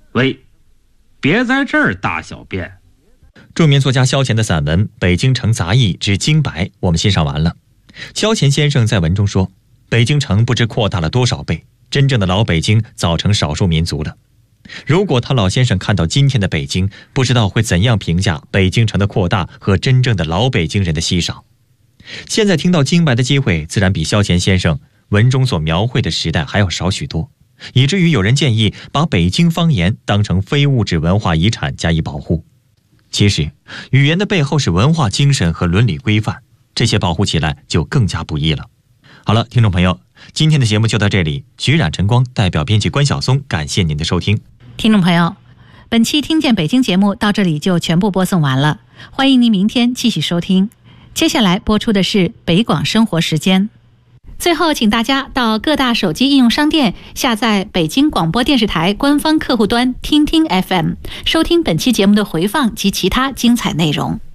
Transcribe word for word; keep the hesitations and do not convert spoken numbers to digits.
喂，别在这儿大小便。 著名作家萧乾的散文《北京城杂役之京白》我们欣赏完了。萧乾先生在文中说，北京城不知扩大了多少倍，真正的老北京早成少数民族了。如果他老先生看到今天的北京，不知道会怎样评价北京城的扩大和真正的老北京人的稀少。现在听到京白的机会，自然比萧乾先生文中所描绘的时代还要少许多，以至于有人建议把北京方言当成非物质文化遗产加以保护。其实语言的背后是文化精神和伦理规范，这些保护起来就更加不易了。好了，听众朋友，今天的节目就到这里，徐冉晨光代表编辑关晓松感谢您的收听。 听众朋友，本期听见北京节目到这里就全部播送完了，欢迎您明天继续收听。接下来播出的是北广生活时间。最后请大家到各大手机应用商店下载北京广播电视台官方客户端听听 F M， 收听本期节目的回放及其他精彩内容。